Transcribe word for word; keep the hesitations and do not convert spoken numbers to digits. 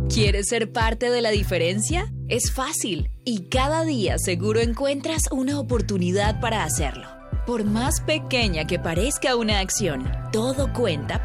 ¿Quieres ser parte de la diferencia? Es fácil y cada día seguro encuentras una oportunidad para hacerlo. Por más pequeña que parezca una acción, todo cuenta